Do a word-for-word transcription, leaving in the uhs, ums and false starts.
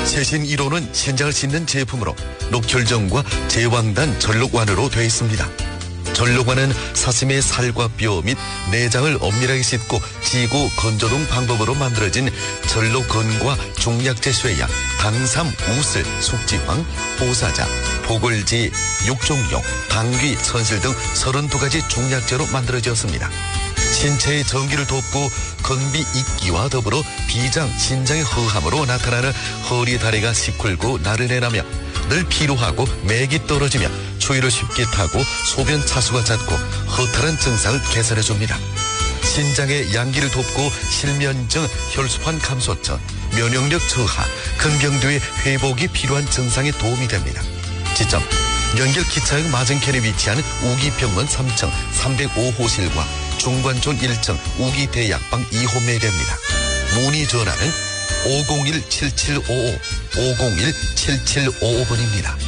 최신 일 호는 신장을 씻는 제품으로 녹혈정과 제왕단 전록완으로 되어 있습니다. 전록완은 사슴의 살과 뼈 및 내장을 엄밀하게 씻고 지고 건조 등 방법으로 만들어진 전록건과 중약제 쇠약, 당삼, 우슬, 숙지황, 보사자, 보글지, 육종용, 당귀, 선실 등 서른두 가지 중약제로 만들어졌습니다. 신체의 전기를 돕고 건비 있기와 더불어 비장, 신장의 허함으로 나타나는 허리 다리가 시큰고 나른해라며 늘 피로하고 맥이 떨어지며 추위를 쉽게 타고 소변 차수가 잦고 허탈한 증상을 개선해줍니다. 신장의 양기를 돕고 실면증, 혈소판 감소증, 면역력 저하, 근경도의 회복이 필요한 증상에 도움이 됩니다. 지점 연결 기차역 맞은편에 위치한 우기병원 삼 층 삼백오 호실과 중관촌 일 층 우기대약방 이 호 매개입니다. 문의 전화는 오공일 칠칠오오 오공일 칠칠오오 번입니다.